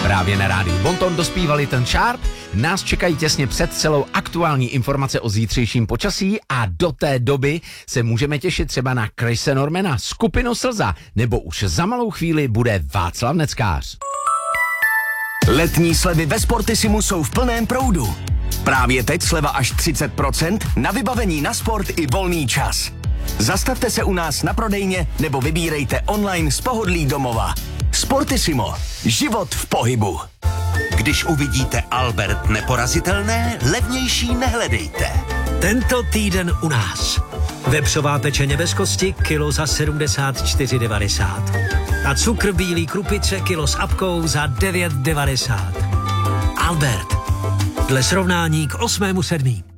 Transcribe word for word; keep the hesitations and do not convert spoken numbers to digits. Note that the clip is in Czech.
Právě na rádiu Bonton dospívali ten Sharp, nás čekají těsně před celou aktuální informace o zítřejším počasí a do té doby se můžeme těšit třeba na Chrise Normana, skupinu Slza, nebo už za malou chvíli bude Václav Neckář. Letní slevy ve Sportisimu jsou v plném proudu. Právě teď sleva až třicet procent na vybavení na sport i volný čas. Zastavte se u nás na prodejně nebo vybírejte online z pohodlí domova. Sportissimo. Život v pohybu. Když uvidíte Albert neporazitelné, levnější nehledejte. Tento týden u nás. Vepřová pečeně bez kosti, kilo za sedmdesát čtyři devadesát. A cukr bílý krupice, kilo s apkou za devět devadesát. Albert. Dle srovnání k osmému sedmý.